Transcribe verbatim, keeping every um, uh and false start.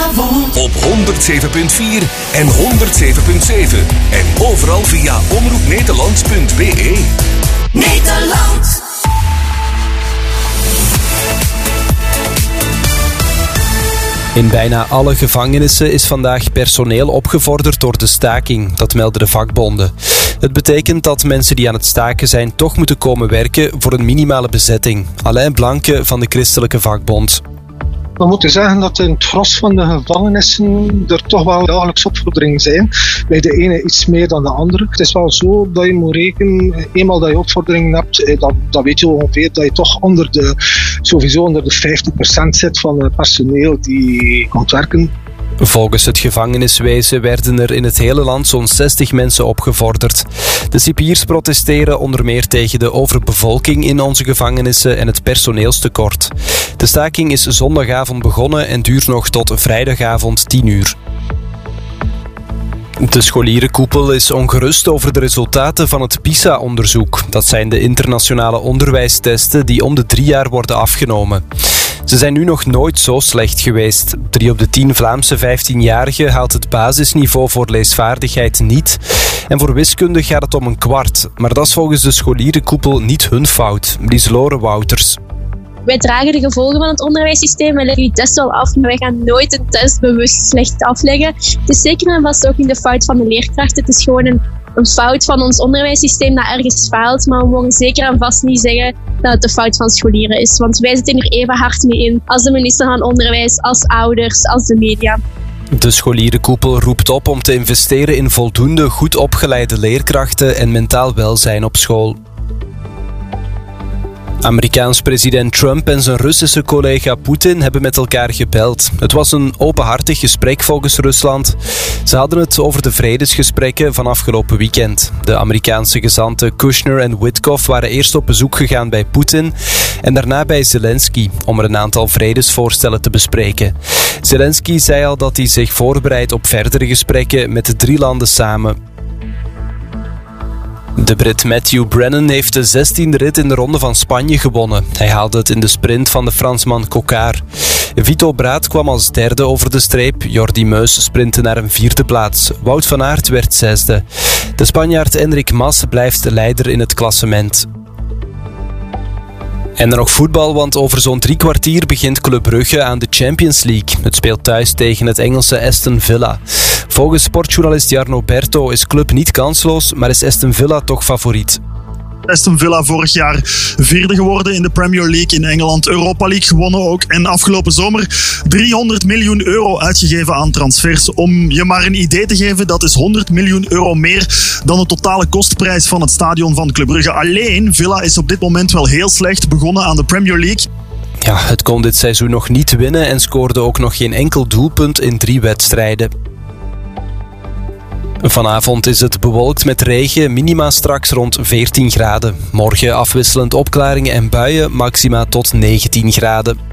Zaterdagavond op honderd zeven punt vier en honderd zeven punt zeven. En overal via omroep nederlands punt b e. Nederland. In bijna alle gevangenissen is vandaag personeel opgevorderd door de staking, dat melden de vakbonden. Het betekent dat mensen die aan het staken zijn toch moeten komen werken voor een minimale bezetting. Alain Blanke van de Christelijke Vakbond. We moeten zeggen dat in het gros van de gevangenissen er toch wel dagelijks opvorderingen zijn. Bij de ene iets meer dan de andere. Het is wel zo dat je moet rekenen, eenmaal dat je opvorderingen hebt, dan, dan weet je ongeveer dat je toch onder de, sowieso onder de vijftig procent zit van het personeel die komt werken. Volgens het gevangeniswezen werden er in het hele land zo'n zestig mensen opgevorderd. De cipiers protesteren onder meer tegen de overbevolking in onze gevangenissen en het personeelstekort. De staking is zondagavond begonnen en duurt nog tot vrijdagavond tien uur. De scholierenkoepel is ongerust over de resultaten van het PISA-onderzoek. Dat zijn de internationale onderwijstesten die om de drie jaar worden afgenomen. Ze zijn nu nog nooit zo slecht geweest. Drie op de tien Vlaamse vijftienjarigen haalt het basisniveau voor leesvaardigheid niet. En voor wiskunde gaat het om een kwart. Maar dat is volgens de scholierenkoepel niet hun fout. Lieselore Wouters. Wij dragen de gevolgen van het onderwijssysteem. Wij leggen die test wel af, maar wij gaan nooit een test bewust slecht afleggen. Het is zeker en vast ook niet de fout van de leerkrachten. Het is gewoon een, een fout van ons onderwijssysteem dat ergens faalt. Maar we mogen zeker en vast niet zeggen dat het de fout van scholieren is. Want wij zitten er even hard mee in als de minister van Onderwijs, als ouders, als de media. De scholierenkoepel roept op om te investeren in voldoende goed opgeleide leerkrachten en mentaal welzijn op school. Amerikaans president Trump en zijn Russische collega Poetin hebben met elkaar gebeld. Het was een openhartig gesprek volgens Rusland. Ze hadden het over de vredesgesprekken van afgelopen weekend. De Amerikaanse gezanten Kushner en Witkoff waren eerst op bezoek gegaan bij Poetin en daarna bij Zelensky om er een aantal vredesvoorstellen te bespreken. Zelensky zei al dat hij zich voorbereidt op verdere gesprekken met de drie landen samen. De Brit Matthew Brennan heeft de zestiende rit in de Ronde van Spanje gewonnen. Hij haalde het in de sprint van de Fransman Coquard. Vito Braat kwam als derde over de streep. Jordi Meus sprintte naar een vierde plaats. Wout van Aert werd zesde. De Spanjaard Enric Mas blijft de leider in het klassement. En dan nog voetbal, want over zo'n drie kwartier begint Club Brugge aan de Champions League. Het speelt thuis tegen het Engelse Aston Villa. Volgens sportjournalist Jarno Berto is club niet kansloos, maar is Aston Villa toch favoriet. Aston Villa vorig jaar vierde geworden in de Premier League in Engeland, Europa League gewonnen ook. En afgelopen zomer driehonderd miljoen euro uitgegeven aan transfers. Om je maar een idee te geven, dat is honderd miljoen euro meer dan de totale kostprijs van het stadion van Club Brugge. Alleen, Villa is op dit moment wel heel slecht begonnen aan de Premier League. Ja, het kon dit seizoen nog niet winnen en scoorde ook nog geen enkel doelpunt in drie wedstrijden. Vanavond is het bewolkt met regen, minima straks rond veertien graden. Morgen afwisselend opklaringen en buien, maxima tot negentien graden.